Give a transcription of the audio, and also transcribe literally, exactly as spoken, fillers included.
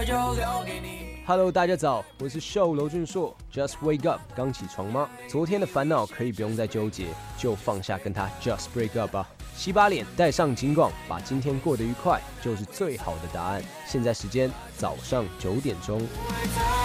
就留给你。 Hello， 大家早，我是秀娄俊硕。Just wake up， 刚起床吗？昨天的烦恼可以不用再纠结，就放下跟他 Just break up 吧。洗把脸，戴上警广，把今天过得愉快，就是最好的答案。现在时间早上九点钟。